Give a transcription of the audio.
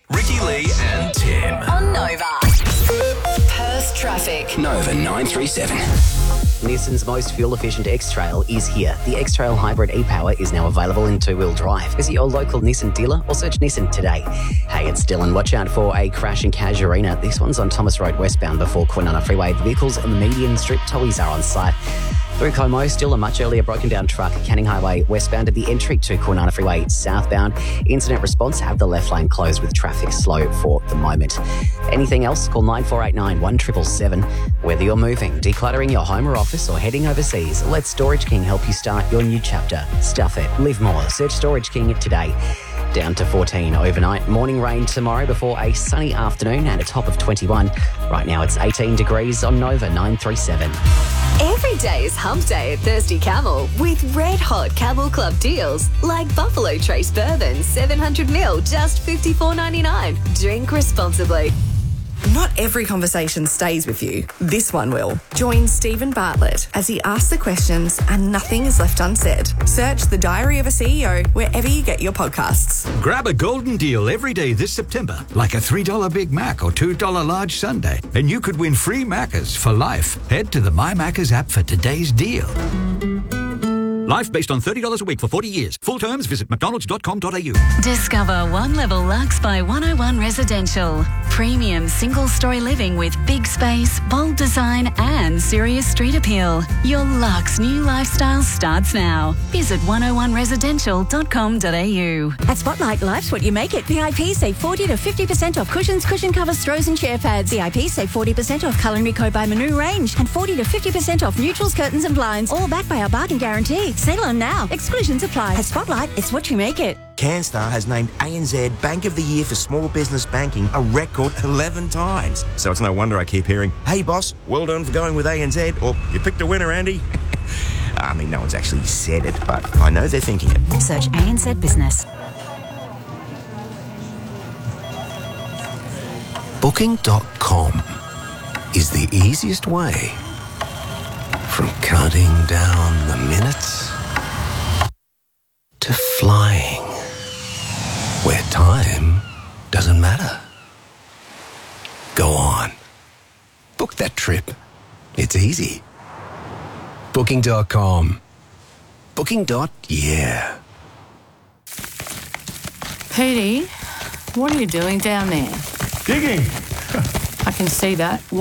Ricky Lee and Tim. On Nova. Perth traffic. Nova 937. Nissan's most fuel-efficient X-Trail is here. The X-Trail Hybrid e-Power is now available in two-wheel drive. Visit your local Nissan dealer or search Nissan today. Hey, it's Dylan. Watch out for a crash in Casuarina. This one's on Thomas Road westbound before Kwinana Freeway. The vehicles on the median strip towies are on site. Through Como, still a much earlier broken down truck. Canning Highway westbound at the entry to Kwinana Freeway southbound. Incident response have the left lane closed with traffic slow for the moment. Anything else? Call 9489 1777. Whether you're moving, decluttering your home or office or heading overseas, let Storage King help you start your new chapter. Stuff it. Live more. Search Storage King today. Down to 14 overnight. Morning rain tomorrow before a sunny afternoon and a top of 21. Right now it's 18 degrees on Nova 937. Every day is hump day at Thirsty Camel with red hot Camel Club deals like Buffalo Trace Bourbon 700ml, just $54.99. Drink responsibly. Not every conversation stays with you. This one will. Join Stephen Bartlett as he asks the questions and nothing is left unsaid. Search The Diary of a CEO wherever you get your podcasts. Grab a golden deal every day this September, like a $3 Big Mac or $2 large sundae, and you could win free Maccas for life. Head to the My Maccas app for today's deal. Life based on $30 a week for 40 years. Full terms, visit mcdonalds.com.au. Discover One Level Lux by 101 Residential. Premium single-story living with big space, bold design and serious street appeal. Your luxe new lifestyle starts now. Visit 101residential.com.au. At Spotlight, life's what you make it. VIP save 40 to 50% off cushions, cushion covers, throws and chair pads. VIP save 40% off Culinary Co by Manu range and 40 to 50% off neutrals, curtains and blinds. All backed by our bargain guarantee. Sale on now. Exclusions apply. At Spotlight, it's what you make it. CanStar has named ANZ Bank of the Year for Small Business Banking a record 11 times. So it's no wonder I keep hearing, "Hey boss, well done for going with ANZ," or "You picked a winner, Andy." I mean, no one's actually said it, but I know they're thinking it. Search ANZ Business. Booking.com is the easiest way from counting down the minutes to flying where time doesn't matter. Go on. Book that trip. It's easy. Booking.com. Booking.yeah. Petey, what are you doing down there? Digging. I can see that.